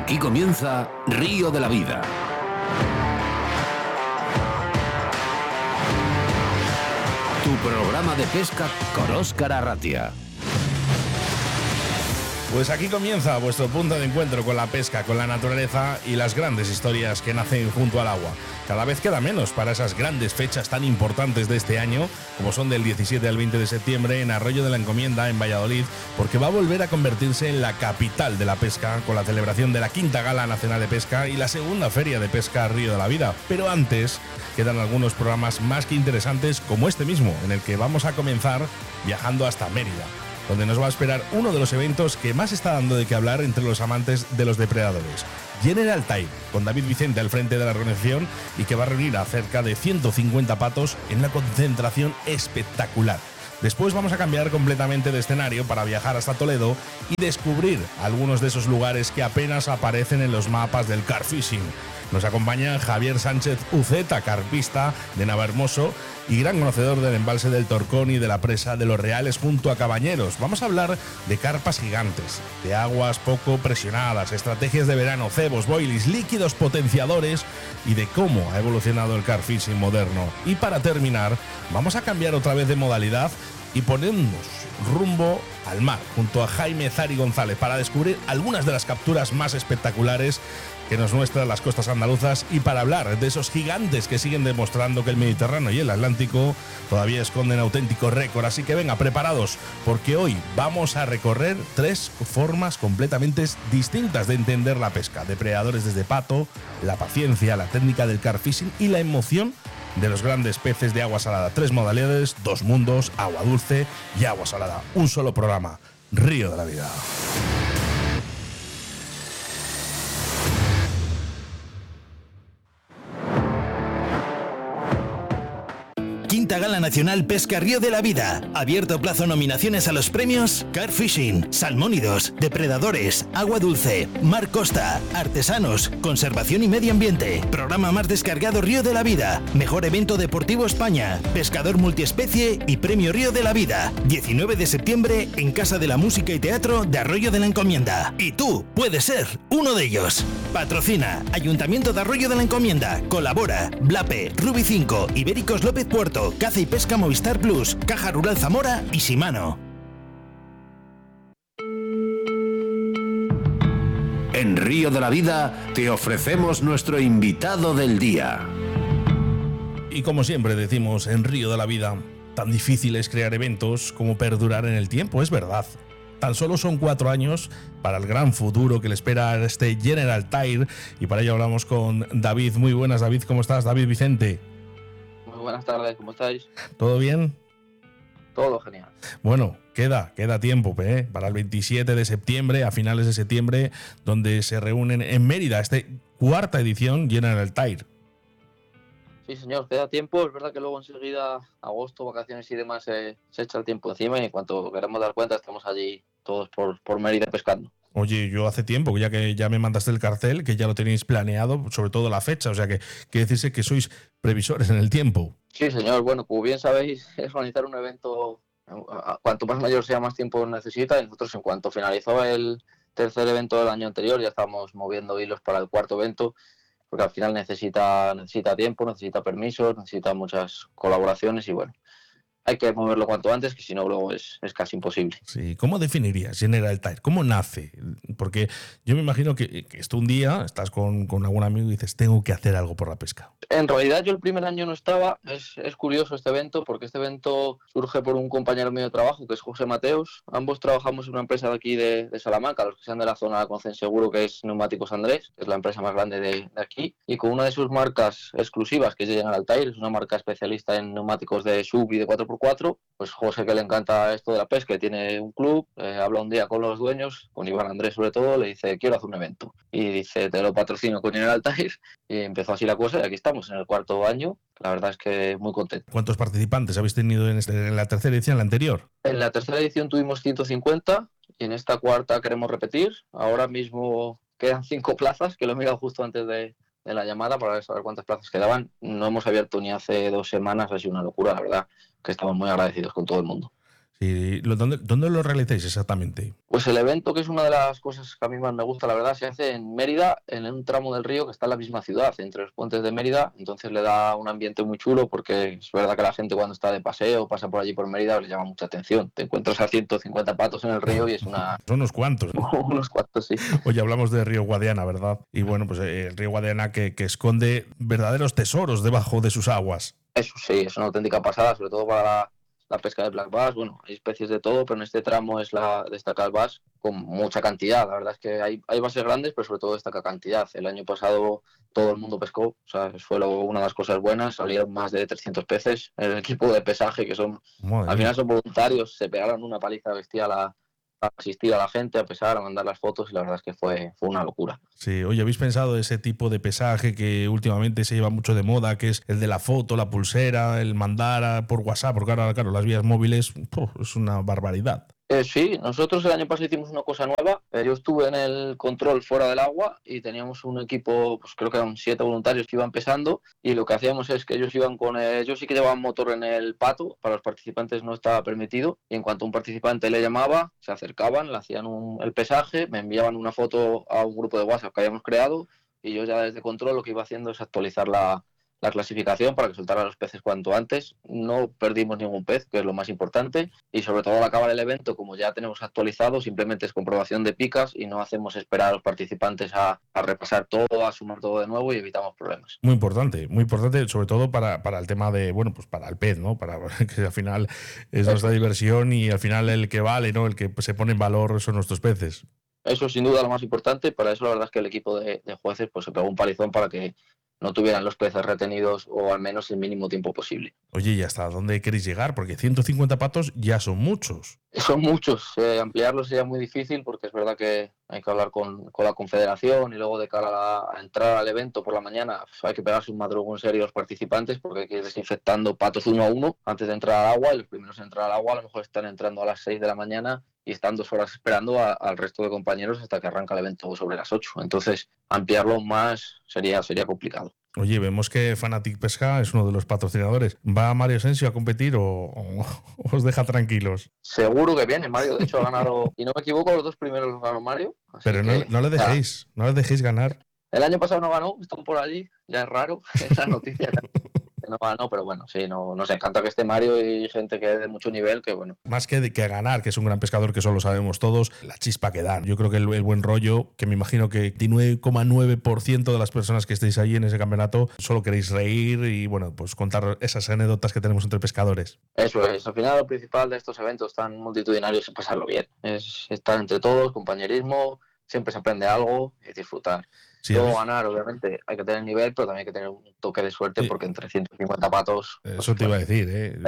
Aquí comienza Río de la Vida. Tu programa de pesca con Óscar Arratia. Pues aquí comienza vuestro punto de encuentro con la pesca, con la naturaleza y las grandes historias que nacen junto al agua. Cada vez queda menos para esas grandes fechas tan importantes de este año, como son del 17 al 20 de septiembre en Arroyo de la Encomienda, en Valladolid, porque va a volver a convertirse en la capital de la pesca con la celebración de la quinta Gala Nacional de Pesca y la segunda Feria de Pesca Río de la Vida. Pero antes quedan algunos programas más que interesantes, como este mismo, en el que vamos a comenzar viajando hasta Mérida, donde nos va a esperar uno de los eventos que más está dando de qué hablar entre los amantes de los depredadores. General Tide, con David Vicente al frente de la organización y que va a reunir a cerca de 150 patos en una concentración espectacular. Después vamos a cambiar completamente de escenario para viajar hasta Toledo y descubrir algunos de esos lugares que apenas aparecen en los mapas del carfishing. Nos acompaña Javier Sánchez Uceta, carpista de Navahermoso y gran conocedor del embalse del Torcón y de la presa de Los Reales junto a Cabañeros. Vamos a hablar de carpas gigantes, de aguas poco presionadas, estrategias de verano, cebos, boilies, líquidos potenciadores y de cómo ha evolucionado el carfishing moderno. Y para terminar, vamos a cambiar otra vez de modalidad y ponemos rumbo al mar junto a Jaime Zari González para descubrir algunas de las capturas más espectaculares que nos muestran las costas andaluzas y para hablar de esos gigantes que siguen demostrando que el Mediterráneo y el Atlántico todavía esconden auténticos récords. Así que venga, preparados, porque hoy vamos a recorrer tres formas completamente distintas de entender la pesca: depredadores desde pato, la paciencia, la técnica del carfishing y la emoción de los grandes peces de agua salada. Tres modalidades, dos mundos: agua dulce y agua salada. Un solo programa, Río de la Vida. Quinta Gala Nacional Pesca Río de la Vida. Abierto plazo nominaciones a los premios Carfishing, Salmónidos, Depredadores, Agua Dulce, Mar Costa, Artesanos, Conservación y Medio Ambiente. Programa más descargado Río de la Vida. Mejor evento deportivo España. Pescador multiespecie y Premio Río de la Vida. 19 de septiembre en Casa de la Música y Teatro de Arroyo de la Encomienda. Y tú puedes ser uno de ellos. Patrocina Ayuntamiento de Arroyo de la Encomienda. Colabora Blape, Rubi 5, Ibéricos López Puerto, Caza y Pesca Movistar Plus, Caja Rural Zamora y Shimano. En Río de la Vida te ofrecemos nuestro invitado del día. Y como siempre decimos en Río de la Vida, tan difícil es crear eventos como perdurar en el tiempo, es verdad. Tan solo son 4 años para el gran futuro que le espera a este General Tide, y para ello hablamos con David. Muy buenas, David, ¿cómo estás? David Vicente. Muy buenas tardes, ¿cómo estáis? ¿Todo bien? Todo genial. Bueno, queda tiempo para el 27 de septiembre, a finales de septiembre, donde se reúnen en Mérida esta cuarta edición General Tide. Sí, señor, queda tiempo. Es verdad que luego enseguida, agosto, vacaciones y demás, se echa el tiempo encima y en cuanto queremos dar cuenta estamos allí todos por Mérida pescando. Oye, yo hace tiempo, ya que ya me mandaste el cartel, que ya lo tenéis planeado, sobre todo la fecha, o sea que quiere decirse que sois previsores en el tiempo. Sí, señor, bueno, como bien sabéis, es organizar un evento, cuanto más mayor sea, más tiempo necesita, y nosotros en cuanto finalizó el tercer evento del año anterior, ya estamos moviendo hilos para el cuarto evento, porque al final necesita tiempo, necesita permisos, necesita muchas colaboraciones y bueno, hay que moverlo cuanto antes, que si no luego es casi imposible. Sí, ¿cómo definirías General Tide? ¿Cómo nace? Porque yo me imagino que esto un día estás con algún amigo y dices, tengo que hacer algo por la pesca. En realidad yo el primer año no estaba. Es curioso este evento porque este evento surge por un compañero mío de trabajo que es José Mateos. Ambos trabajamos en una empresa de aquí de Salamanca, los que sean de la zona la conocen seguro, que es Neumáticos Andrés, que es la empresa más grande de aquí, y con una de sus marcas exclusivas, que es General Tide, es una marca especialista en neumáticos de sub y de 4x4. Pues José, que le encanta esto de la pesca, que tiene un club, habla un día con los dueños, con Iván Andrés sobre todo, le dice, quiero hacer un evento. Y dice, te lo patrocino con General Tide. Y empezó así la cosa y aquí estamos en el cuarto año. La verdad es que muy contento. ¿Cuántos participantes habéis tenido en la tercera edición, en la anterior? En la tercera edición tuvimos 150 y en esta cuarta queremos repetir. Ahora mismo quedan 5 plazas, que lo he mirado justo antes de la llamada para saber cuántas plazas quedaban. No hemos abierto ni hace 2 semanas, ha sido una locura, la verdad, que estamos muy agradecidos con todo el mundo. Sí, ¿dónde lo realizáis exactamente? Pues el evento, que es una de las cosas que a mí más me gusta, la verdad, se hace en Mérida, en un tramo del río que está en la misma ciudad, entre los puentes de Mérida. Entonces le da un ambiente muy chulo, porque es verdad que la gente cuando está de paseo, pasa por allí por Mérida, le llama mucha atención. Te encuentras a 150 patos en el río y es una... Son unos cuantos. unos cuantos, sí. Hoy hablamos de Río Guadiana, ¿verdad? Y bueno, pues el Río Guadiana que esconde verdaderos tesoros debajo de sus aguas. Eso sí, es una auténtica pasada, sobre todo para la pesca de black bass. Bueno, hay especies de todo, pero en este tramo es la destaca el bass con mucha cantidad. La verdad es que hay bases grandes, pero sobre todo destaca cantidad. El año pasado todo el mundo pescó, o sea, fue una de las cosas buenas. Salieron más de 300 peces. El equipo de pesaje, que son, al final son voluntarios, se pegaron una paliza bestial a asistir a la gente, a pesar, a mandar las fotos, y la verdad es que fue una locura. Sí, oye, ¿habéis pensado ese tipo de pesaje que últimamente se lleva mucho de moda, que es el de la foto, la pulsera, el mandar por WhatsApp? Porque ahora, claro, las vías móviles es una barbaridad. Sí, nosotros el año pasado hicimos una cosa nueva. Yo estuve en el control fuera del agua y teníamos un equipo, pues creo que eran 7 voluntarios que iban pesando, y lo que hacíamos es que ellos iban ellos sí que llevaban motor en el pato, para los participantes no estaba permitido, y en cuanto un participante le llamaba, se acercaban, le hacían el pesaje, me enviaban una foto a un grupo de WhatsApp que habíamos creado, y yo ya desde control lo que iba haciendo es actualizar la clasificación para que soltaran los peces cuanto antes. No perdimos ningún pez, que es lo más importante, y sobre todo al acabar el evento, como ya tenemos actualizado, simplemente es comprobación de picas y no hacemos esperar a los participantes a repasar todo, a sumar todo de nuevo, y evitamos problemas. Muy importante, sobre todo para el tema de, bueno, pues para el pez, ¿no? Para que al final es nuestra diversión, y al final el que vale, ¿no? El que se pone en valor son nuestros peces. Eso sin duda lo más importante. Para eso la verdad es que el equipo de jueces pues se pegó un palizón para que no tuvieran los peces retenidos, o al menos el mínimo tiempo posible. Oye, ¿y hasta dónde queréis llegar? Porque 150 patos ya son muchos. Son muchos. Ampliarlos sería muy difícil, porque es verdad que hay que hablar con la confederación, y luego de cara a entrar al evento por la mañana hay que pegarse un madrugo en serio a los participantes, porque hay que ir desinfectando patos uno a uno antes de entrar al agua, y los primeros en entrar al agua a lo mejor están entrando a las 6 de la mañana y están 2 horas esperando al resto de compañeros hasta que arranca el evento sobre las 8. Entonces, ampliarlo más sería complicado. Oye, vemos que Fanatic Pesca es uno de los patrocinadores. ¿Va Mario Asensio a competir o os deja tranquilos? Seguro que viene. Mario, de hecho, ha ganado, y no me equivoco, los 2 primeros los ganó Mario. Pero no le dejéis ganar. El año pasado no ganó, están por allí, ya es raro esa noticia. No ganó, pero bueno, sí, nos encanta que esté Mario y gente que es de mucho nivel, que bueno. Más que ganar, que es un gran pescador, que eso lo sabemos todos, la chispa que dan. Yo creo que el buen rollo, que me imagino que 99,9% de las personas que estéis ahí en ese campeonato solo queréis reír y, bueno, pues contar esas anécdotas que tenemos entre pescadores. Eso es, al final lo principal de estos eventos tan multitudinarios es pasarlo bien. Es estar entre todos, compañerismo, siempre se aprende algo y disfrutar. Sí, todo ganar, obviamente, hay que tener nivel, pero también hay que tener un toque de suerte, sí. Porque entre 150 patos... Eso te iba a decir, ¿eh?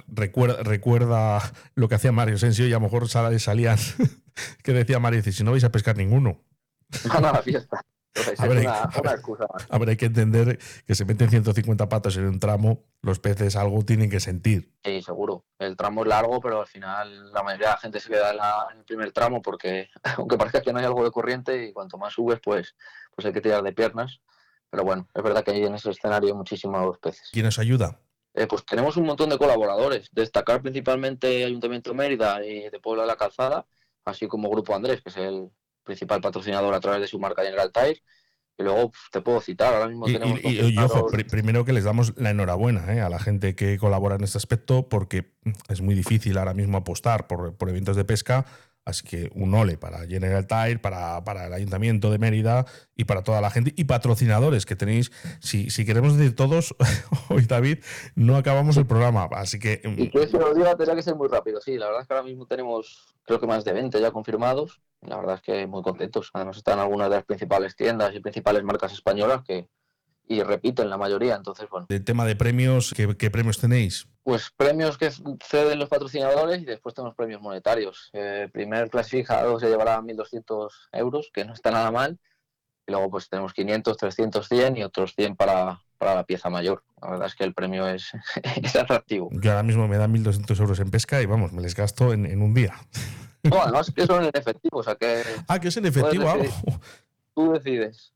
Recuerda lo que hacía Mario Asensio, y a lo mejor salían que decía Mario, si no vais a pescar ninguno. No, la fiesta. Entonces, es una excusa más. A ver, hay que entender que se meten 150 patos en un tramo, los peces algo tienen que sentir. Sí, seguro. El tramo es largo, pero al final la mayoría de la gente se queda en el primer tramo, porque aunque parezca que no hay algo de corriente, y cuanto más subes, pues hay que tirar de piernas. Pero bueno, es verdad que ahí en ese escenario hay muchísimos peces. ¿Quién os ayuda? Pues tenemos un montón de colaboradores. Destacar principalmente Ayuntamiento de Mérida y de Puebla de la Calzada, así como Grupo Andrés, que es el principal patrocinador a través de su marca General Tire. Y luego te puedo citar, ahora mismo tenemos... Y ojo, primero que les damos la enhorabuena a la gente que colabora en este aspecto, porque es muy difícil ahora mismo apostar por eventos de pesca. Así que un ole para General Tire, para el Ayuntamiento de Mérida y para toda la gente y patrocinadores que tenéis. Si queremos decir todos, hoy, David, no acabamos el programa. Así que... Y que si lo diga, tendría que ser muy rápido. Sí, la verdad es que ahora mismo tenemos, creo que más de 20 ya confirmados. La verdad es que muy contentos. Además están algunas de las principales tiendas y principales marcas españolas y repiten la mayoría. Entonces, bueno. El tema de premios, ¿qué premios tenéis? Pues premios que ceden los patrocinadores, y después tenemos premios monetarios. El primer clasificado se llevará 1.200 euros, que no está nada mal. Y luego pues tenemos 500, 300, 100 y otros 100 para la pieza mayor. La verdad es que el premio es atractivo. Yo ahora mismo me dan 1.200 euros en pesca y vamos, me les gasto en un día. No, además que son en efectivo, o sea que... Ah, que es en efectivo. Tú decides.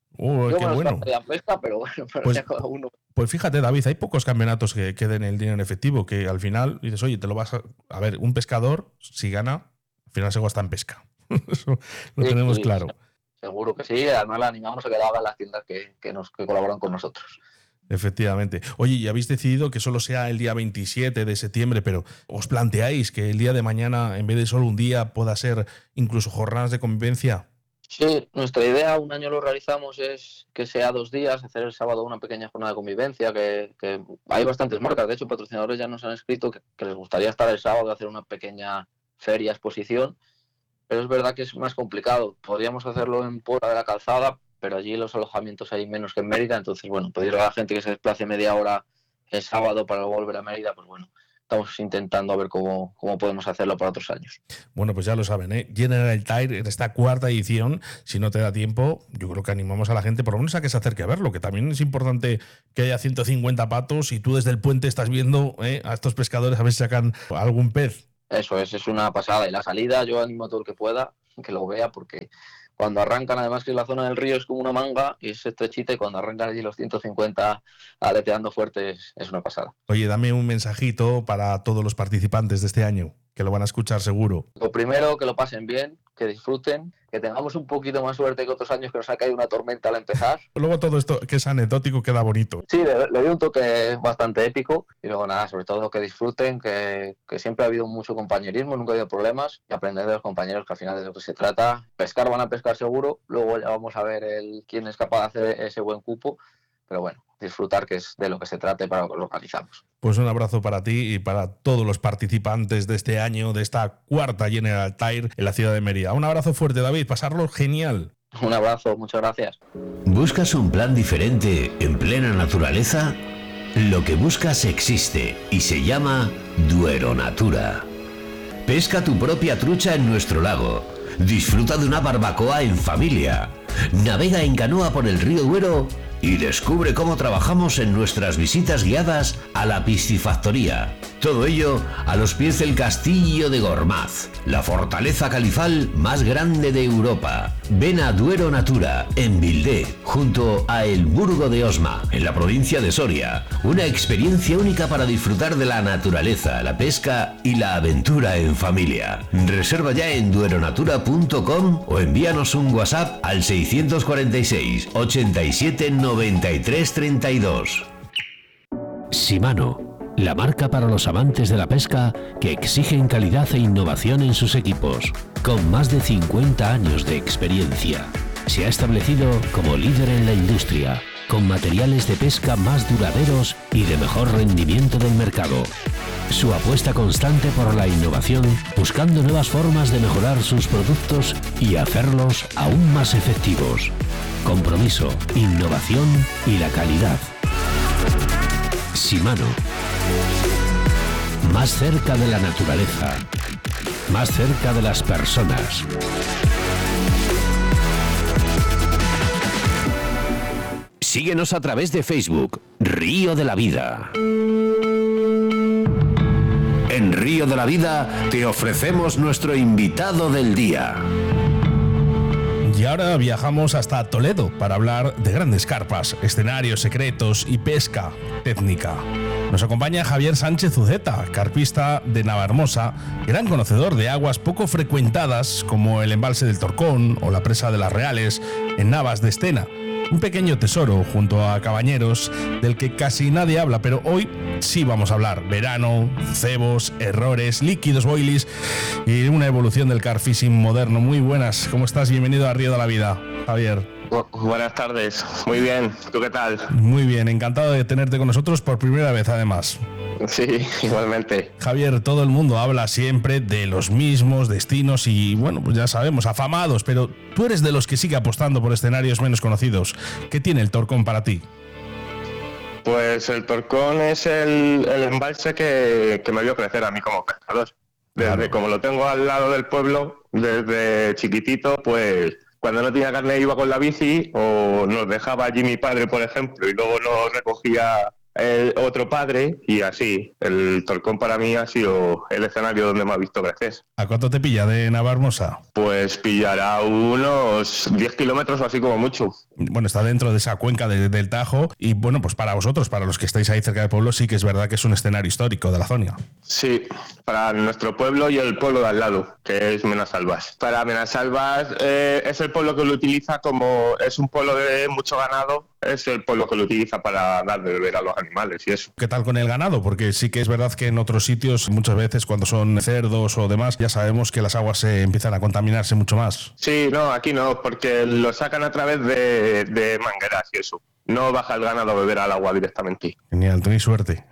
Qué bueno. Pesca, pero bueno, Pues, ya cada uno. Pues fíjate, David, hay pocos campeonatos que den el dinero en efectivo, que al final dices, oye, te lo vas a ver, un pescador, si gana, al final se gasta en pesca. Eso lo tenemos claro. Seguro que sí, además la animamos a que lo hagan las tiendas que colaboran con nosotros. Efectivamente. Oye, y habéis decidido que solo sea el día 27 de septiembre, pero ¿os planteáis que el día de mañana, en vez de solo un día, pueda ser incluso jornadas de convivencia? Sí, nuestra idea, un año lo realizamos, es que sea 2 días, hacer el sábado una pequeña jornada de convivencia, que hay bastantes marcas, de hecho patrocinadores ya nos han escrito que les gustaría estar el sábado y hacer una pequeña feria, exposición, pero es verdad que es más complicado. Podríamos hacerlo en Puerta de la Calzada, pero allí los alojamientos hay menos que en Mérida, entonces bueno, pedirle a la gente que se desplace media hora el sábado para volver a Mérida, pues bueno, estamos intentando a ver cómo podemos hacerlo para otros años. Bueno, pues ya lo saben, ¿eh? General Tire en esta 4ª edición, si no te da tiempo, yo creo que animamos a la gente por lo menos a que se acerque a verlo, que también es importante que haya 150 patos y tú desde el puente estás viendo a estos pescadores a ver si sacan algún pez. Eso es una pasada. Y la salida, yo animo a todo el que pueda que lo vea, porque cuando arrancan, además que la zona del río es como una manga y es estrechita, y cuando arrancan allí los 150 aleteando fuertes es una pasada. Oye, dame un mensajito para todos los participantes de este año, que lo van a escuchar seguro. Lo primero, que lo pasen bien, que disfruten, que tengamos un poquito más suerte que otros años, que nos ha caído una tormenta al empezar. Luego todo esto que es anecdótico queda bonito. Sí, le dio un toque bastante épico, y luego nada, sobre todo que disfruten, que siempre ha habido mucho compañerismo, nunca ha habido problemas, y aprender de los compañeros, que al final de lo que se trata. Pescar van a pescar seguro, luego ya vamos a ver quién es capaz de hacer ese buen cupo, pero bueno, disfrutar, que es de lo que se trata y para lo que lo organizamos. Pues un abrazo para ti y para todos los participantes de este año, de esta 4ª General Tire en la ciudad de Mérida. Un abrazo fuerte, David, pasarlo genial. Un abrazo, muchas gracias. ¿Buscas un plan diferente en plena naturaleza? Lo que buscas existe y se llama Duero Natura. Pesca tu propia trucha en nuestro lago. Disfruta de una barbacoa en familia. Navega en canoa por el río Duero y descubre cómo trabajamos en nuestras visitas guiadas a la piscifactoría. Todo ello a los pies del Castillo de Gormaz, la fortaleza califal más grande de Europa. Ven a Duero Natura, en Vildé, junto a El Burgo de Osma, en la provincia de Soria. Una experiencia única para disfrutar de la naturaleza, la pesca y la aventura en familia. Reserva ya en dueronatura.com o envíanos un WhatsApp al 646 87 93 32. Shimano, la marca para los amantes de la pesca que exigen calidad e innovación en sus equipos. Con más de 50 años de experiencia, se ha establecido como líder en la industria, con materiales de pesca más duraderos y de mejor rendimiento del mercado. Su apuesta constante por la innovación, buscando nuevas formas de mejorar sus productos y hacerlos aún más efectivos. Compromiso, innovación y la calidad. Shimano. Más cerca de la naturaleza. Más cerca de las personas. Síguenos a través de Facebook, Río de la Vida. En Río de la Vida te ofrecemos nuestro invitado del día. Y ahora viajamos hasta Toledo para hablar de grandes carpas, escenarios secretos y pesca técnica. Nos acompaña Javier Sánchez Uceta, carpista de Navahermosa, gran conocedor de aguas poco frecuentadas como el embalse del Torcón o la presa de las Reales en Navas de Estena. Un pequeño tesoro junto a Cabañeros del que casi nadie habla, pero hoy sí vamos a hablar. Verano, cebos, errores, líquidos boilies y una evolución del carfishing moderno. Muy buenas, ¿cómo estás? Bienvenido a Río de la Vida, Javier. Buenas tardes, muy bien, ¿tú qué tal? Muy bien, encantado de tenerte con nosotros por primera vez además. Sí, igualmente. Javier, todo el mundo habla siempre de los mismos destinos y, bueno, pues ya sabemos, afamados, pero tú eres de los que sigue apostando por escenarios menos conocidos. ¿Qué tiene el Torcón para ti? Pues el Torcón es el embalse que me vio crecer a mí como pescador. Desde como lo tengo al lado del pueblo, desde chiquitito, pues cuando no tenía carne iba con la bici o nos dejaba allí mi padre, por ejemplo, y luego nos recogía el otro padre, y así. El Torcón para mí ha sido el escenario donde me ha visto crecer. ¿A cuánto te pilla de Navahermosa? Pues pillará unos 10 kilómetros o así como mucho. bueno, está dentro de esa cuenca del Tajo y bueno, pues para vosotros, para los que estáis ahí cerca del pueblo, sí que es verdad que es un escenario histórico de la zona. Sí, para nuestro pueblo y el pueblo de al lado, que es Menasalvas. Para Menasalvas es el pueblo que lo utiliza como es un pueblo de mucho ganado, es el pueblo que lo utiliza para dar de beber a los animales y eso. ¿Qué tal con el ganado? Porque sí que es verdad que en otros sitios muchas veces cuando son cerdos o demás ya sabemos que las aguas se empiezan a contaminarse mucho más. Sí, no, aquí no, porque lo sacan a través de mangueras y eso. No baja el ganado a beber al agua directamente. Genial, tenéis suerte.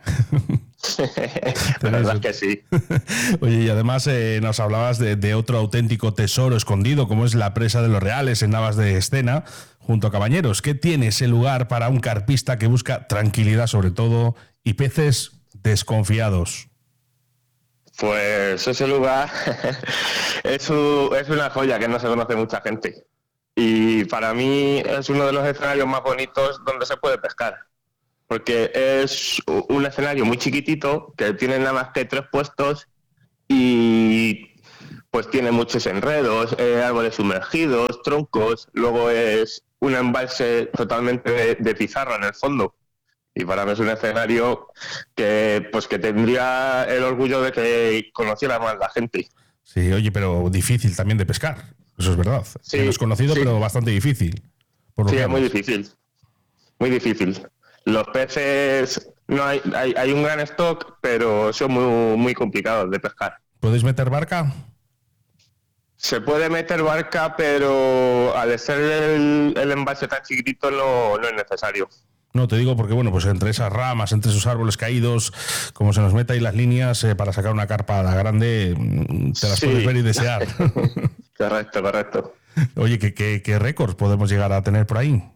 La verdad es que sí. Oye, y además nos hablabas de otro auténtico tesoro escondido, como es la presa de los Reales en Navas de Escena, junto a Cabañeros. ¿Qué tiene ese lugar para un carpista que busca tranquilidad sobre todo y peces desconfiados? Pues ese lugar es una joya que no se conoce mucha gente. Y para mí es uno de los escenarios más bonitos donde se puede pescar. Porque es un escenario muy chiquitito que tiene nada más que 3 puestos y pues tiene muchos enredos, árboles sumergidos, troncos. Luego es un embalse totalmente de pizarra en el fondo. Y para mí es un escenario que tendría el orgullo de que conociera más la gente. Sí, oye, pero difícil también de pescar. Eso es verdad. Sí, menos conocido, sí, pero bastante difícil. Sí, es muy difícil. Muy difícil. Los peces, no hay un gran stock, pero son muy, muy complicados de pescar. ¿Podéis meter barca? Se puede meter barca, pero al ser el embalse tan chiquitito no es necesario. No, te digo porque, bueno, pues entre esas ramas, entre esos árboles caídos, como se nos meta ahí las líneas, para sacar una carpa a la grande, te las puedes ver y desear. Correcto. Oye, ¿qué récords podemos llegar a tener por ahí?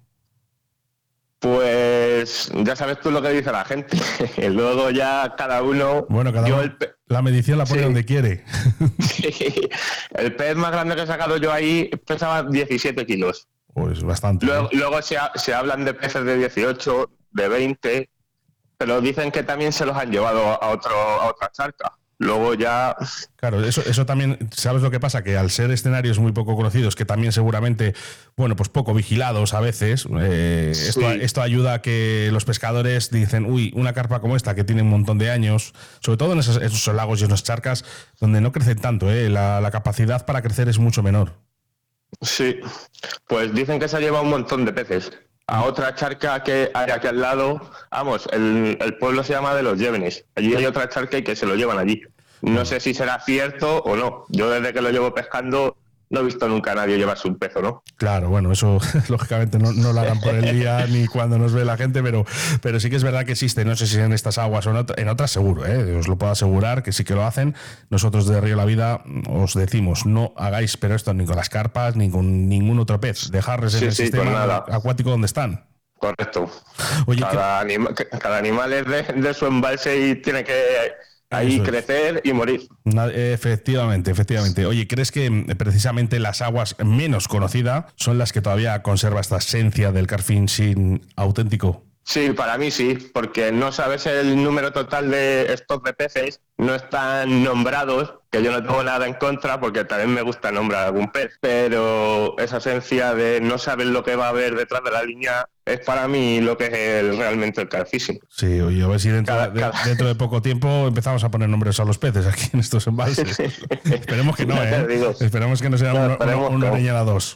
Pues ya sabes tú lo que dice la gente. Luego ya cada uno... Bueno, la medición la pone donde quiere. Sí. El pez más grande que he sacado yo ahí pesaba 17 kilos. Pues bastante. Luego se hablan de peces de 18, de 20, pero dicen que también se los han llevado a otra charca. Luego ya... Claro, eso también, ¿sabes lo que pasa? Que al ser escenarios muy poco conocidos, que también seguramente, bueno, pues poco vigilados a veces, esto ayuda a que los pescadores dicen, uy, una carpa como esta que tiene un montón de años, sobre todo en esos lagos y en las charcas donde no crecen tanto, la capacidad para crecer es mucho menor. Sí, pues dicen que se ha llevado un montón de peces. A otra charca que hay aquí al lado, vamos, el pueblo se llama de los Llévenes. Allí hay otra charca y que se lo llevan allí. No sé si será cierto o no. Yo desde que lo llevo pescando no he visto nunca a nadie llevarse un pez, ¿no? Claro, bueno, eso lógicamente no lo harán por el día ni cuando nos ve la gente, pero sí que es verdad que existe, no sé si en estas aguas o en otras seguro, os lo puedo asegurar que sí que lo hacen. Nosotros de Río La Vida os decimos, no hagáis pero esto ni con las carpas ni con ningún otro pez, dejarles en el sistema acuático donde están. Correcto. Oye, cada animal es de su embalse y tiene que... ahí crecer y morir. Efectivamente. Oye, ¿crees que precisamente las aguas menos conocidas son las que todavía conserva esta esencia del carfishing auténtico? Sí, para mí sí, porque no sabes el número total de stock de peces, no están nombrados, que yo no tengo nada en contra, porque también me gusta nombrar algún pez, pero esa esencia de no saber lo que va a haber detrás de la línea es para mí lo que es realmente el carfishing. Sí, oye, a ver si dentro de poco tiempo empezamos a poner nombres a los peces aquí en estos embalses. Esperemos que no, Esperemos que no sea una orellana 2.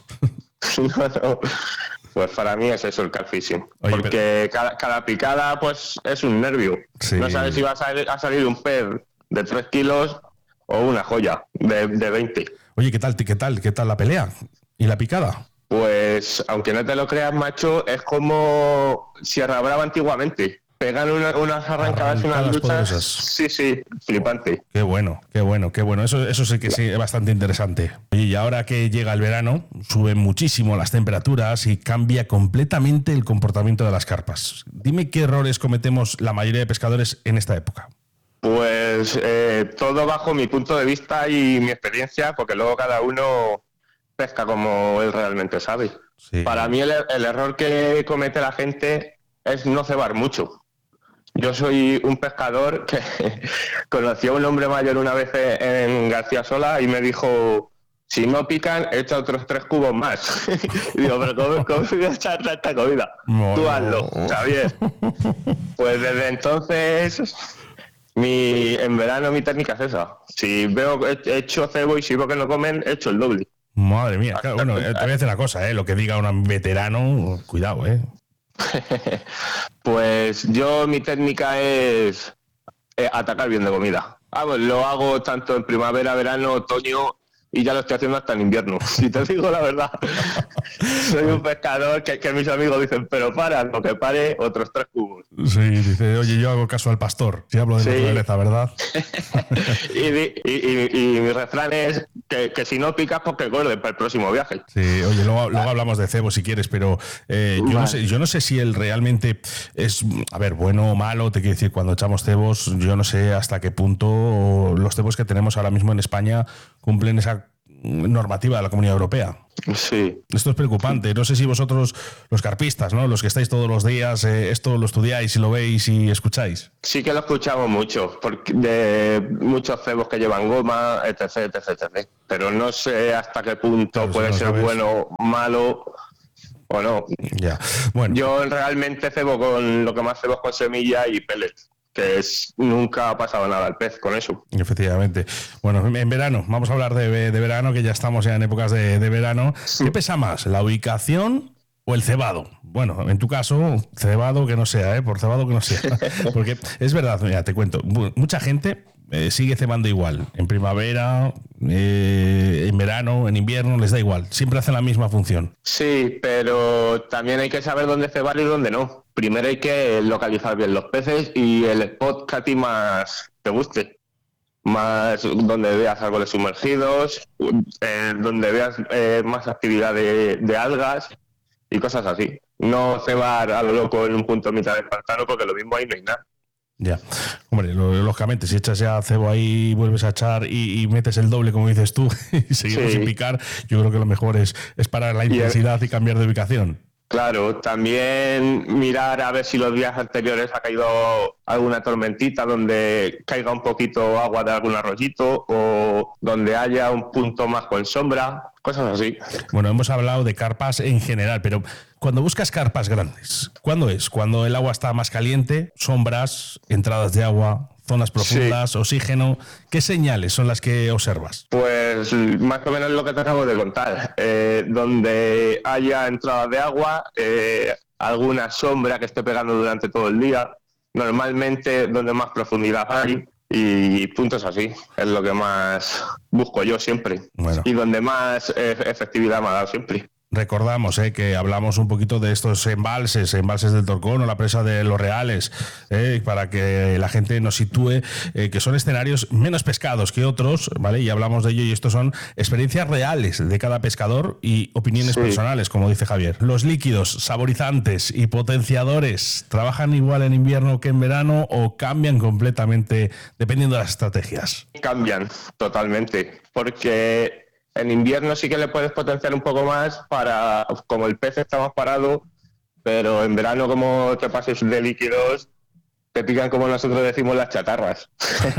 No. Pues para mí es eso el carfishing. Oye, porque cada picada pues es un nervio. Sí. No sabes si va a salir un pez de 3 kilos o una joya de 20. Oye, ¿qué tal la pelea y la picada? Pues aunque no te lo creas, macho, es como Sierra Brava antiguamente. Pegan unas arrancadas y unas luchas. Sí, flipante. Qué bueno. Eso sí que sí, es bastante interesante. Oye, y ahora que llega el verano, suben muchísimo las temperaturas y cambia completamente el comportamiento de las carpas. Dime qué errores cometemos la mayoría de pescadores en esta época. Pues todo bajo mi punto de vista y mi experiencia, porque luego cada uno pesca como él realmente sabe. Sí. Para mí el error que comete la gente es no cebar mucho. Yo soy un pescador que conocí a un hombre mayor una vez en García Sola y me dijo, Si no pican, echa otros 3 cubos más. Y digo, pero ¿cómo voy a echar tanta comida? No, Tú hazlo, Javier. Pues desde entonces, en verano mi técnica es esa. Si veo que echo cebo y si veo que no comen, echo el doble. Madre mía, claro, bueno, te voy a decir una cosa, lo que diga un veterano, cuidado, Pues mi técnica es atacar bien de comida. Pues lo hago tanto en primavera, verano, otoño y ya lo estoy haciendo hasta en invierno. Si te digo la verdad, soy un pescador que mis amigos dicen, pero para, lo que pare, otros 3 cubos. Sí, dice, oye, yo hago caso al pastor, si hablo de naturaleza, ¿verdad? y mi refrán es que si no picas, pues que guardes para el próximo viaje. Sí, oye, luego hablamos de cebo si quieres, pero yo no sé si él realmente es, a ver, bueno o malo, te quiero decir, cuando echamos cebos, yo no sé hasta qué punto los cebos que tenemos ahora mismo en España cumplen esa normativa de la Comunidad Europea. Sí. Esto es preocupante. No sé si vosotros, los carpistas, ¿no? Los que estáis todos los días, esto lo estudiáis y lo veis y escucháis. Sí que lo escuchamos mucho, porque de muchos cebos que llevan goma, etc, etc, etc. Pero no sé hasta qué punto puede ser bueno, malo o no. Ya. Bueno. Yo realmente cebo con lo que más cebo es con semilla y pellets. Nunca ha pasado nada al pez con eso. Efectivamente. Bueno, en verano, vamos a hablar de verano, que ya estamos ya en épocas de verano. Sí. ¿Qué pesa más, la ubicación o el cebado? Bueno, en tu caso, cebado que no sea, por cebado que no sea. Porque es verdad, mira, te cuento, mucha gente sigue cebando igual. En primavera, en verano, en invierno, les da igual. Siempre hacen la misma función. Sí, pero también hay que saber dónde cebar y dónde no. Primero hay que localizar bien los peces y el spot que a ti más te guste. Más donde veas árboles sumergidos, donde veas más actividad de algas y cosas así. No cebar a lo loco en un punto mitad del pantano porque lo mismo ahí no hay nada. Ya, hombre, lógicamente, si echas ya cebo ahí, vuelves a echar y metes el doble, como dices tú, y seguimos sin picar, yo creo que lo mejor es parar la intensidad y cambiar de ubicación. Claro, también mirar a ver si los días anteriores ha caído alguna tormentita donde caiga un poquito agua de algún arroyito o donde haya un punto más con sombra, cosas así. Bueno, hemos hablado de carpas en general, pero cuando buscas carpas grandes, ¿cuándo es? ¿Cuando el agua está más caliente? ¿Sombras? ¿Entradas de agua? ¿Zonas profundas? Sí. ¿Oxígeno? ¿Qué señales son las que observas? Pues más o menos lo que te acabo de contar. Donde haya entradas de agua, alguna sombra que esté pegando durante todo el día, normalmente donde más profundidad hay y puntos así. Es lo que más busco yo siempre. Bueno. Y donde más efectividad me ha dado siempre. Recordamos que hablamos un poquito de estos embalses del Torcón o la presa de Los Reales, para que la gente nos sitúe, que son escenarios menos pescados que otros, ¿vale? Y hablamos de ello y estos son experiencias reales de cada pescador y opiniones personales, como dice Javier. Los líquidos, saborizantes y potenciadores, ¿trabajan igual en invierno que en verano o cambian completamente dependiendo de las estrategias? Cambian totalmente, porque en invierno sí que le puedes potenciar un poco más para, como el pez está más parado, pero en verano como te pases de líquidos, te pican como nosotros decimos las chatarras.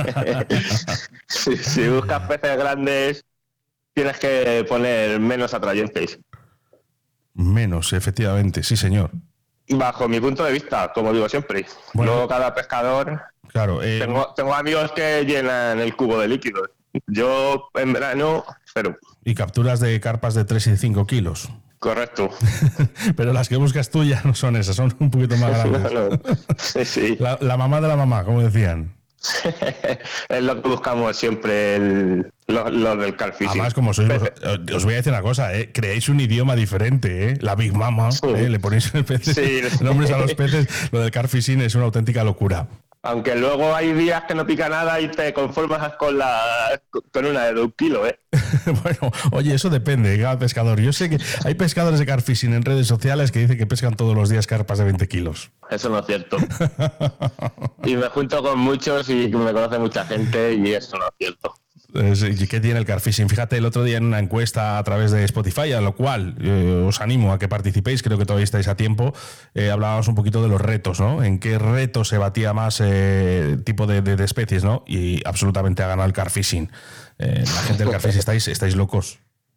si buscas peces grandes, tienes que poner menos atrayentes. Menos, efectivamente, sí señor. Bajo mi punto de vista, como digo siempre. Bueno, luego cada pescador... Claro, tengo amigos que llenan el cubo de líquidos. Yo en verano, cero. Y capturas de carpas de 3 y 5 kilos. Correcto. Pero las que buscas tú ya no son esas, son un poquito más grandes. No. Sí. La mamá de la mamá, como decían. Es lo que buscamos siempre, lo del carfishing. Además, como sois os voy a decir una cosa, creáis un idioma diferente, la Big Mama, le ponéis nombres a los peces, lo del carfishing es una auténtica locura. Aunque luego hay días que no pica nada y te conformas con una de 1 kilo, Bueno, oye, eso depende de cada pescador. Yo sé que hay pescadores de carfishing en redes sociales que dicen que pescan todos los días carpas de 20 kilos. Eso no es cierto. Y me junto con muchos y me conoce mucha gente y eso no es cierto. ¿Y qué tiene el carfishing? Fíjate, el otro día en una encuesta a través de Spotify, a lo cual os animo a que participéis, creo que todavía estáis a tiempo, hablábamos un poquito de los retos, ¿no? En qué retos se batía más tipo de especies, ¿no? Y absolutamente ha ganado el carfishing. La gente del carfishing estáis locos.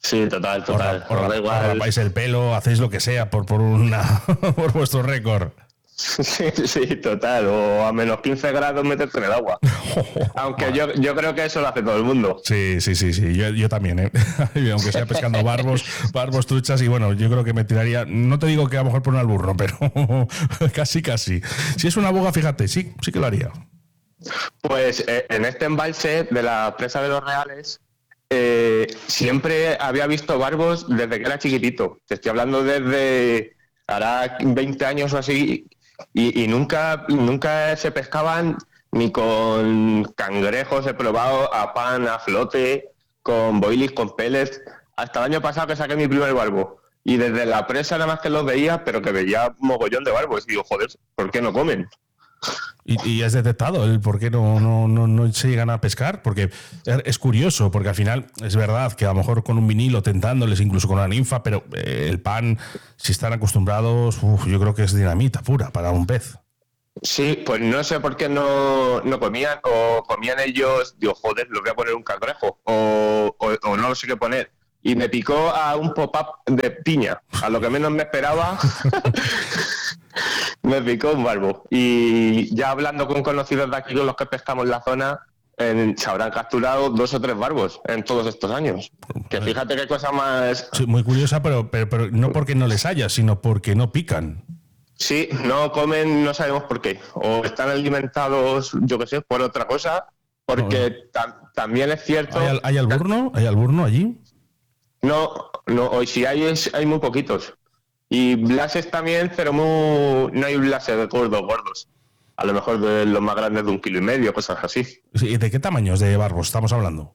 Sí, total. Os Da igual. rapáis el pelo, hacéis lo que sea por por vuestro récord. Sí, total. O a menos 15 grados meterte en el agua. Aunque yo creo que eso lo hace todo el mundo. Sí. Yo también, ¿eh? Aunque sea pescando barbos, truchas, y bueno, yo creo que me tiraría, no te digo que a lo mejor por un alburno, pero casi. Si es una boga, fíjate, sí que lo haría. Pues en este embalse de la presa de los Reales siempre había visto barbos desde que era chiquitito. Te estoy hablando desde hará 20 años o así, y nunca se pescaban ni con cangrejos. He probado a pan, a flote, con boilies, con pellets. Hasta el año pasado que saqué mi primer barbo. Y desde la presa nada más que los veía, pero que veía mogollón de barbos. Y digo, joder, ¿por qué no comen? ¿Y has detectado el por qué no se llegan a pescar? Porque es curioso, porque al final es verdad que a lo mejor con un vinilo tentándoles, incluso con una ninfa, pero el pan, si están acostumbrados, yo creo que es dinamita pura para un pez. Sí, pues no sé por qué no comían, o comían ellos, digo, joder, les voy a poner un cangrejo, o no lo sé qué poner. Y me picó a un pop-up de piña, a lo que menos me esperaba. Me picó un barbo. Y ya hablando con conocidos de aquí, con los que pescamos en la zona, se habrán capturado 2 o 3 barbos en todos estos años. Que fíjate qué cosa más... Sí, muy curiosa, pero no porque no les haya, sino porque no pican. Sí, no comen, no sabemos por qué. O están alimentados, yo qué sé, por otra cosa. Porque también es cierto... ¿Hay alburno? ¿Hay alburno allí? No, hoy sí hay muy poquitos. Y blases también, pero no hay blases de gordos. A lo mejor de los más grandes de 1,5 kilos, cosas así. Sí, ¿de qué tamaños de barbos estamos hablando?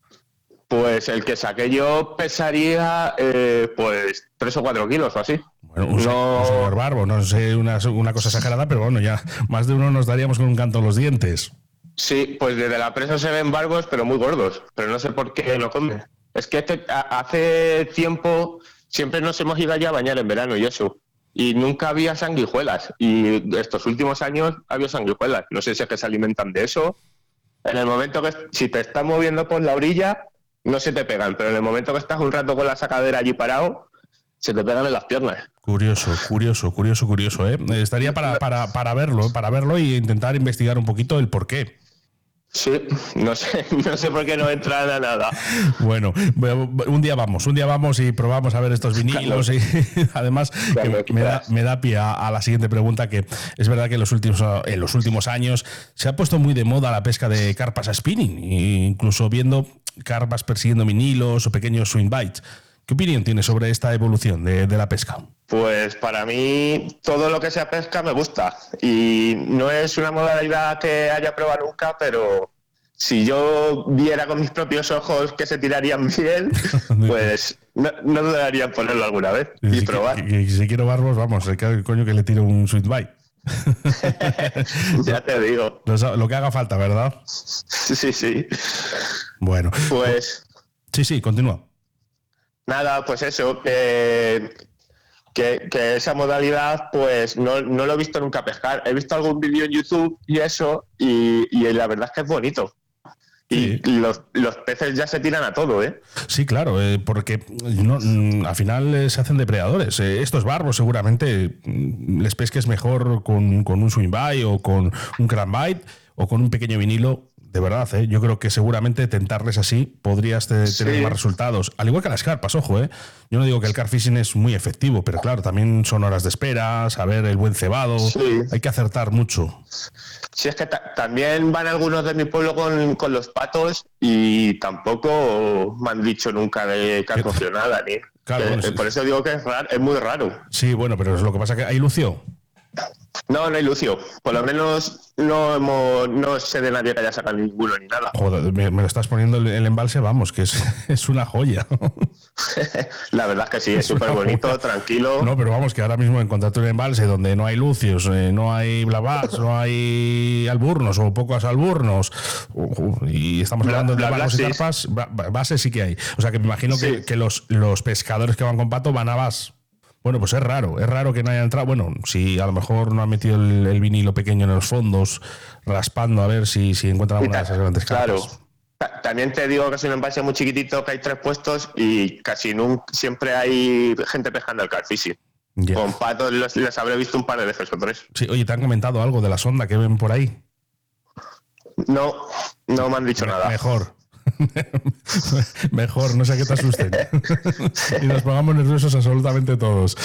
Pues el que saqué yo pesaría pues 3 o 4 kilos o así. Bueno, un señor barbo, no sé, una cosa exagerada, pero bueno, ya más de uno nos daríamos con un canto en los dientes. Sí, pues desde la presa se ven barbos, pero muy gordos. Pero no sé por qué no comen. Es que hace tiempo siempre nos hemos ido allá a bañar en verano y eso. Y nunca había sanguijuelas. Y estos últimos años había sanguijuelas. No sé si es que se alimentan de eso. En el momento que si te estás moviendo por la orilla, no se te pegan. Pero en el momento que estás un rato con la sacadera allí parado, se te pegan en las piernas. Curioso, ¿eh? Estaría para verlo e intentar investigar un poquito el porqué. Sí, no sé por qué no entran a nada. Bueno, un día vamos y probamos a ver estos vinilos. Claro. Y además que me da pie a la siguiente pregunta, que es verdad que en los últimos años se ha puesto muy de moda la pesca de carpas a spinning, incluso viendo carpas persiguiendo vinilos o pequeños swing bites. ¿Qué opinión tienes sobre esta evolución de la pesca? Pues para mí todo lo que sea pesca me gusta, y no es una modalidad que haya probado nunca, pero si yo viera con mis propios ojos que se tirarían bien, pues no dudaría en ponerlo alguna vez y probar. Si quiero barbos, vamos, coño que le tiro un sweet bite. Ya te digo. Lo que haga falta, ¿verdad? Sí. Bueno. Pues... Sí, continúa. Nada, pues eso, que esa modalidad pues no lo he visto nunca pescar. He visto algún vídeo en YouTube y eso, y la verdad es que es bonito. Sí. Y los peces ya se tiran a todo, ¿eh? Sí, claro, porque al final se hacen depredadores. Estos barbos seguramente les pesques mejor con un swing bite o con un crankbait o con un pequeño vinilo. De verdad, yo creo que seguramente tentarles así podrías tener más resultados. Al igual que las carpas, ojo, Yo no digo que el carp fishing es muy efectivo, pero claro, también son horas de espera, saber el buen cebado, hay que acertar mucho. Sí, es que también van algunos de mi pueblo con los patos y tampoco me han dicho nunca de que han cogido nada, ni. Claro, por eso digo que es muy raro. Sí, bueno, pero es lo que pasa que hay lucio. No hay lucio. Por lo menos no sé de nadie que haya sacado ninguno ni nada. Joder, me lo estás poniendo el embalse, vamos, que es una joya. La verdad es que sí, es súper bonito, tranquilo. No, pero vamos, que ahora mismo encontrarte un embalse donde no hay lucios, no hay blavas, no hay alburnos o pocos alburnos, y estamos hablando de barbos y carpas, bases sí que hay. O sea que me imagino que los pescadores que van con pato van a bas. Bueno, pues es raro que no haya entrado. Bueno, si a lo mejor no ha metido el vinilo pequeño en los fondos, raspando a ver si encuentran alguna de esas grandes carpas. Claro. También te digo que es un embalse muy chiquitito, que hay 3 puestos y casi siempre hay gente pescando el carfishing. Ya. Con patos les habré visto un par de veces o 3. Sí, oye, ¿te han comentado algo de la sonda que ven por ahí? No me han dicho nada. Mejor. Mejor, no sé que te asusten. Y nos pongamos nerviosos absolutamente todos.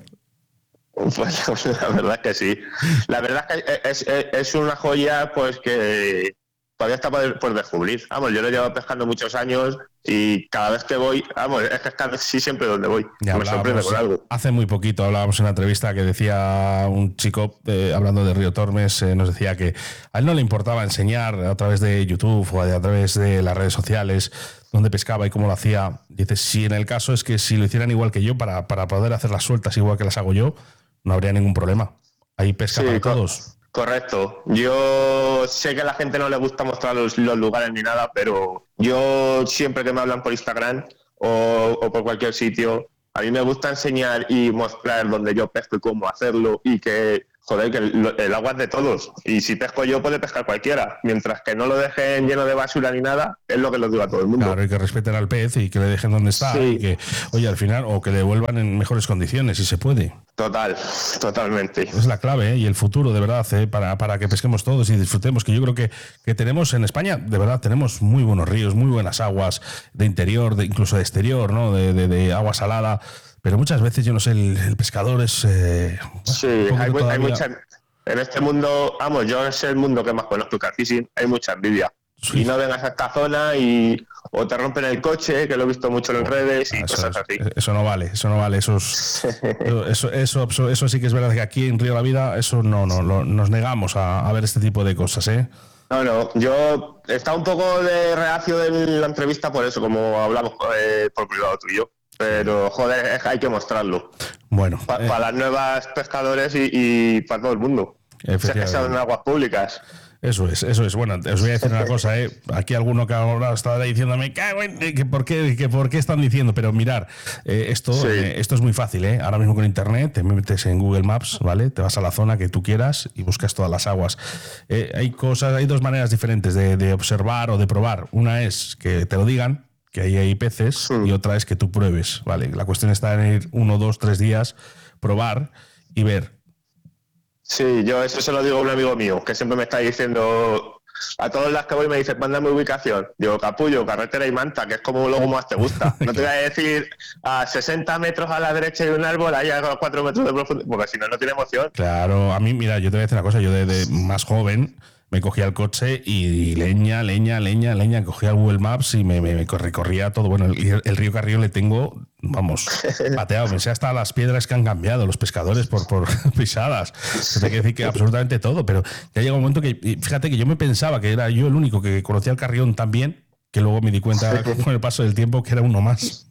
Pues la verdad es que sí. La verdad es que es una joya pues que todavía está por descubrir. Vamos, yo lo llevo pescando muchos años y cada vez que voy, vamos, es que casi siempre donde voy. Me sorprende con algo. Hace muy poquito hablábamos en una entrevista que decía un chico, hablando de Río Tormes, nos decía que a él no le importaba enseñar a través de YouTube o a través de las redes sociales dónde pescaba y cómo lo hacía. Dice, si en el caso es que si lo hicieran igual que yo, para poder hacer las sueltas igual que las hago yo, no habría ningún problema. Hay pesca para todos. Correcto. Yo sé que a la gente no le gusta mostrar los lugares ni nada, pero yo siempre que me hablan por Instagram o por cualquier sitio, a mí me gusta enseñar y mostrar dónde yo pesco y cómo hacerlo y que, joder, que el agua es de todos. Y si pesco yo, puede pescar cualquiera. Mientras que no lo dejen lleno de basura ni nada, es lo que les digo a todo el mundo. Claro, y que respeten al pez y que le dejen donde está. Sí. Y que, oye, al final, o que le devuelvan en mejores condiciones, si se puede. Totalmente. Es la clave, ¿eh? Y el futuro, de verdad, para que pesquemos todos y disfrutemos, que yo creo que tenemos en España, de verdad, tenemos muy buenos ríos, muy buenas aguas de interior, incluso de exterior, ¿no? De agua salada, pero muchas veces, yo no sé, el pescador es... sí, hay mucha... En este mundo, vamos, yo es el mundo que más conozco, el carfishing, hay mucha envidia. Sí. Y no vengas a esta zona o te rompen el coche, que lo he visto mucho en redes y cosas así. Eso no vale. Eso sí que es verdad que aquí en Río de la Vida eso no nos negamos a ver este tipo de cosas, ¿eh? No, yo estaba un poco de reacio en la entrevista por eso, como hablamos por privado tú y yo. Pero, joder, hay que mostrarlo. Bueno. Para las nuevas pescadores y para todo el mundo. Es que son aguas públicas. Eso es. Bueno, os voy a decir una cosa, ¿eh? Aquí alguno que ahora está diciéndome que por qué están diciendo, pero mirar, esto es muy fácil, ¿eh? Ahora mismo con internet te metes en Google Maps, ¿vale? Te vas a la zona que tú quieras y buscas todas las aguas. Hay 2 maneras diferentes de observar o de probar. Una es que te lo digan, que ahí hay peces, y otra es que tú pruebes, ¿vale? La cuestión está en ir 1, 2, 3 días, probar y ver. Sí, yo eso se lo digo a un amigo mío, que siempre me está diciendo, a todas las que voy me dice, mándame ubicación. Digo, capullo, carretera y manta, que es como luego más te gusta. No te voy a decir a 60 metros a la derecha de un árbol, ahí a 4 metros de profundidad, porque si no, no tiene emoción. Claro, a mí, mira, yo te voy a decir una cosa, yo de más joven me cogía el coche y leña, cogía el Google Maps y me recorría todo. Bueno, el río Carrión le tengo, vamos, pateado. Me sé hasta las piedras que han cambiado los pescadores por pisadas. Te quiero decir que absolutamente todo, pero ya llega un momento que, fíjate que yo me pensaba que era yo el único que conocía el Carrión tan bien, que luego me di cuenta con el paso del tiempo que era uno más.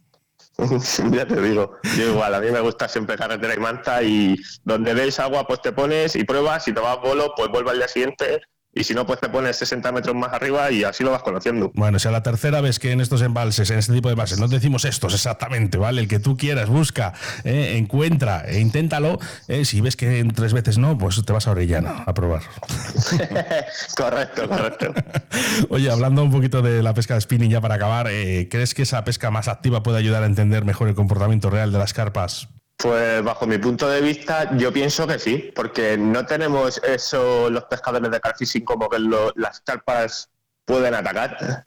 Ya te digo, yo igual, a mí me gusta siempre carretera y manta y donde veis agua pues te pones y pruebas, si te vas bolo pues vuelve al día siguiente. Y si no, pues te pones 60 metros más arriba y así lo vas conociendo. Bueno, si a la tercera vez que en estos embalses, en este tipo de embalses, no decimos estos exactamente, ¿vale? El que tú quieras, busca, encuentra e inténtalo. Si ves que en 3 veces no, pues te vas a Orellana a probar. Correcto. Oye, hablando un poquito de la pesca de spinning ya para acabar, ¿crees que esa pesca más activa puede ayudar a entender mejor el comportamiento real de las carpas? Pues bajo mi punto de vista yo pienso que sí, porque no tenemos eso los pescadores de carfishing como que las carpas pueden atacar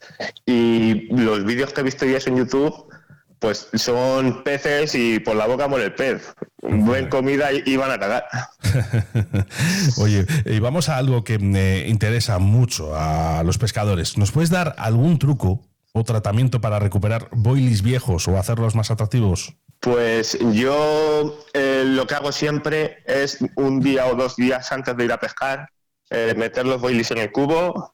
y los vídeos que he visto yo en YouTube pues son peces y por la boca muere el pez, ven comida y van a atacar. Oye, y vamos a algo que me interesa mucho a los pescadores. ¿Nos puedes dar algún truco o tratamiento para recuperar boilies viejos o hacerlos más atractivos? Pues yo lo que hago siempre es 1 día o 2 días antes de ir a pescar, meter los boilies en el cubo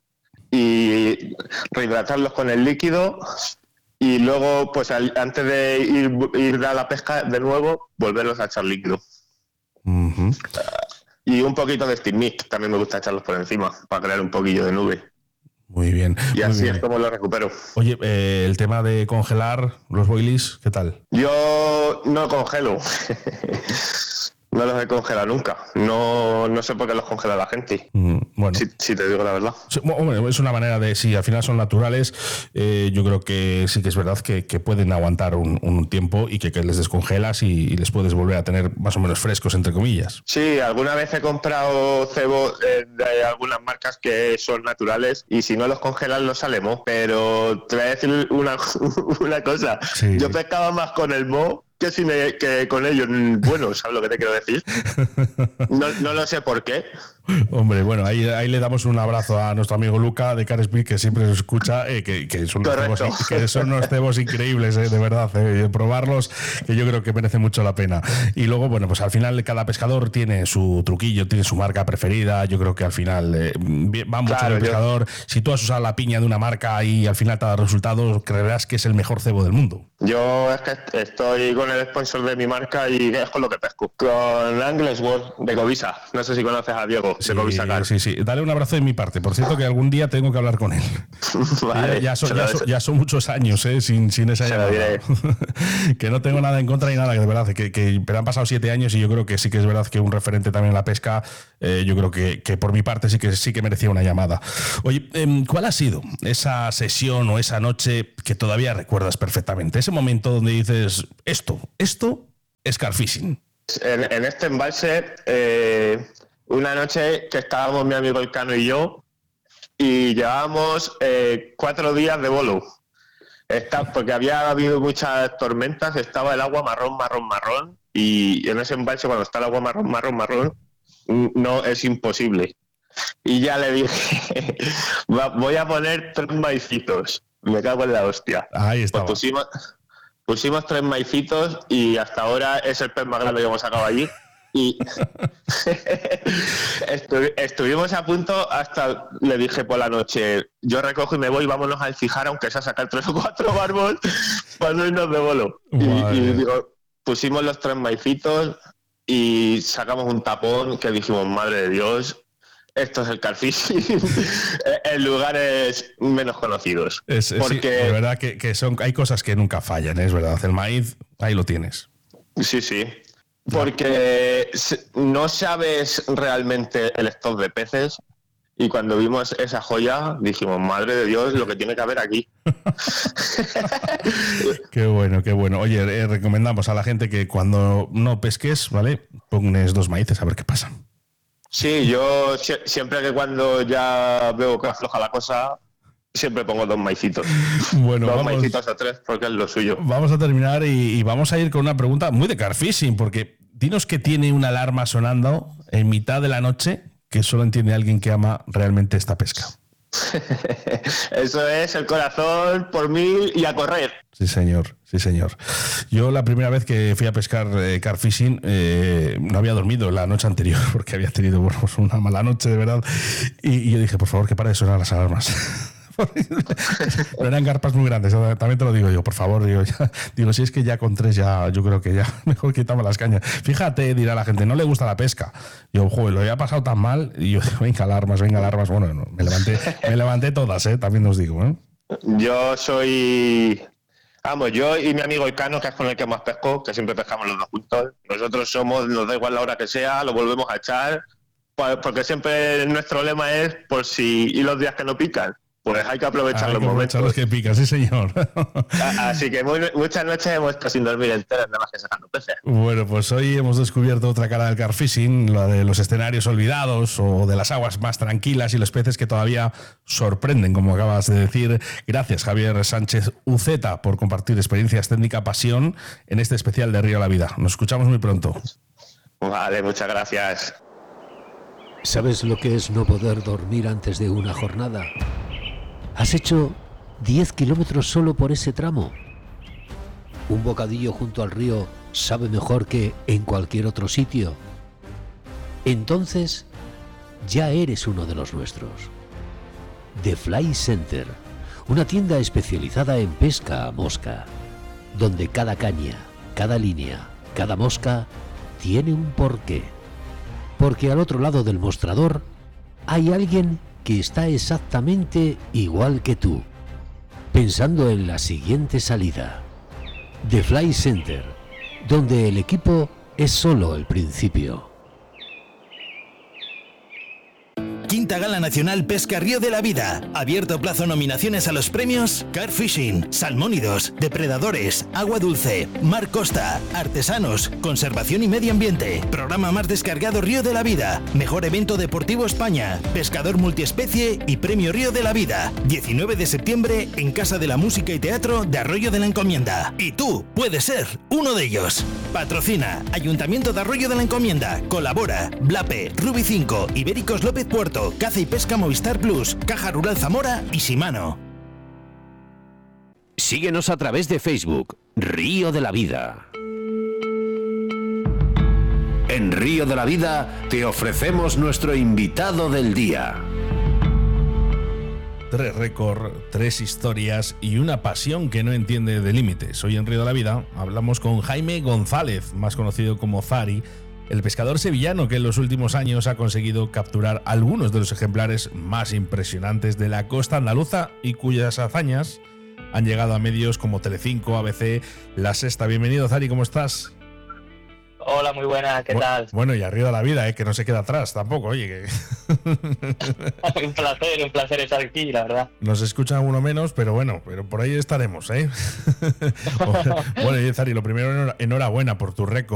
y rehidratarlos con el líquido y luego, pues antes de ir a la pesca de nuevo, volverlos a echar líquido. Uh-huh. Y un poquito de steam mix, también me gusta echarlos por encima para crear un poquillo de nube. Muy bien. Y así es como lo recupero. Oye, el tema de congelar los boilies, ¿qué tal? Yo no congelo. No los he congelado nunca. No sé por qué los congela la gente. Bueno, si te digo la verdad. Sí, hombre, es una manera de, si al final son naturales, yo creo que sí que es verdad que pueden aguantar un tiempo y que les descongelas y les puedes volver a tener más o menos frescos, entre comillas. Sí, alguna vez he comprado cebos de algunas marcas que son naturales y si no los congelas los salemos, pero te voy a decir una cosa. Sí. Yo pescaba más con el mo que con ellos. Bueno, ¿sabes lo que te quiero decir? No lo sé por qué. Hombre, bueno, ahí le damos un abrazo a nuestro amigo Luca de Carespeed, que siempre nos escucha, que son unos cebos increíbles, de verdad, probarlos, que yo creo que merece mucho la pena. Y luego, bueno, pues al final cada pescador tiene su truquillo, tiene su marca preferida. Yo creo que al final va mucho el pescador. Si tú has usado la piña de una marca y al final te da resultados, creerás que es el mejor cebo del mundo. Yo es que estoy con el sponsor de mi marca y es con lo que pesco. Con Angles World de Covisa. No sé si conoces a Diego. Sí. Dale un abrazo de mi parte. Por cierto, que algún día tengo que hablar con él. Vale, ya son muchos años sin esa llamada. Que no tengo nada en contra ni nada, que de verdad, pero han pasado 7 años y yo creo que sí que es verdad que un referente también en la pesca, yo creo que por mi parte sí que merecía una llamada. Oye, ¿cuál ha sido esa sesión o esa noche que todavía recuerdas perfectamente? Ese momento donde dices, esto es carfishing. En este embalse, una noche que estábamos mi amigo El Cano y yo, y llevábamos 4 días de bolo. Porque había habido muchas tormentas, estaba el agua marrón, y en ese embalse cuando está el agua marrón, no es imposible. Y ya le dije, voy a poner 3 maicitos. Me cago en la hostia. Ahí estaba. Pues pusimos 3 maicitos y hasta ahora es el pez más grande que hemos sacado allí. Y estuvimos a punto hasta, le dije por la noche, yo recojo y me voy, vámonos al Cijar, aunque sea sacar 3 o 4 barbos para no irnos de bolo. Y digo, pusimos los 3 maicitos y sacamos un tapón que dijimos, madre de Dios, esto es el carfishing en lugares menos conocidos. Porque sí, es verdad que hay cosas que nunca fallan, es verdad. El maíz, ahí lo tienes. Sí. Porque no sabes realmente el stock de peces y cuando vimos esa joya dijimos, madre de Dios, lo que tiene que haber aquí. Qué bueno. Oye, recomendamos a la gente que cuando no pesques, ¿vale? Pones 2 maíces a ver qué pasa. Sí, yo siempre que cuando ya veo que afloja la cosa, siempre pongo 2 maicitos. Bueno, 2 maicitos o 3, porque es lo suyo. Vamos a terminar y vamos a ir con una pregunta muy de carfishing, porque dinos que tiene una alarma sonando en mitad de la noche que solo entiende alguien que ama realmente esta pesca. Eso es el corazón por mí y a correr. Sí, señor. Yo la primera vez que fui a pescar carfishing no había dormido la noche anterior porque había tenido una mala noche, de verdad. Y yo dije, por favor, que pare de sonar las alarmas. No eran carpas muy grandes, también te lo digo yo, por favor. Digo, si es que ya con 3 ya, yo creo que ya mejor quitamos las cañas. Fíjate, dirá la gente, no le gusta la pesca. Yo, joder, lo había pasado tan mal. Y yo, venga alarmas. Bueno, no, me levanté todas, también os digo. Yo y mi amigo El Cano, que es con el que más pesco, que siempre pescamos los 2 juntos. Nosotros nos da igual la hora que sea, lo volvemos a echar, porque siempre nuestro lema es y los días que no pican. Pues hay que aprovechar los momentos. Los que pican, sí señor. Así que muchas noches hemos estado sin dormir enteras, nada más que sacando peces. Bueno, pues hoy hemos descubierto otra cara del carfishing, la de los escenarios olvidados o de las aguas más tranquilas y los peces que todavía sorprenden, como acabas de decir. Gracias, Javier Sánchez Uceta, por compartir experiencias, técnica, pasión en este especial de Río a la Vida. Nos escuchamos muy pronto. Vale, muchas gracias. ¿Sabes lo que es no poder dormir antes de una jornada? ¿Has hecho 10 kilómetros solo por ese tramo? ¿Un bocadillo junto al río sabe mejor que en cualquier otro sitio? Entonces, ya eres uno de los nuestros. The Fly Center, una tienda especializada en pesca a mosca, donde cada caña, cada línea, cada mosca tiene un porqué. Porque al otro lado del mostrador hay alguien que está exactamente igual que tú, pensando en la siguiente salida. The Fly Center, donde el equipo es solo el principio. Quinta Gala Gala Nacional Pesca Río de la Vida. Abierto plazo nominaciones a los premios Carp Fishing, Salmónidos, Depredadores, Agua Dulce, Mar Costa, Artesanos, Conservación y Medio Ambiente. Programa más descargado Río de la Vida. Mejor evento deportivo España. Pescador multiespecie y Premio Río de la Vida. 19 de septiembre en Casa de la Música y Teatro de Arroyo de la Encomienda. Y tú puedes ser uno de ellos. Patrocina Ayuntamiento de Arroyo de la Encomienda. Colabora Blape, Rubi 5, Ibéricos López Puerto, Caza y Pesca Movistar Plus, Caja Rural Zamora y Shimano. Síguenos a través de Facebook, Río de la Vida. En Río de la Vida te ofrecemos nuestro invitado del día. 3 récords, 3 historias y una pasión que no entiende de límites. Hoy en Río de la Vida hablamos con Jaime González, más conocido como Zari, el pescador sevillano que en los últimos años ha conseguido capturar algunos de los ejemplares más impresionantes de la costa andaluza y cuyas hazañas han llegado a medios como Telecinco, ABC, La Sexta. Bienvenido, Zari, ¿cómo estás? Hola, muy buena, ¿qué tal? Bueno, y arriba de la vida, que no se queda atrás tampoco, oye. Un placer estar aquí, la verdad. Nos escucha uno menos, pero bueno, por ahí estaremos, ¿eh? Bueno, y Zari, lo primero, enhorabuena por tu récord.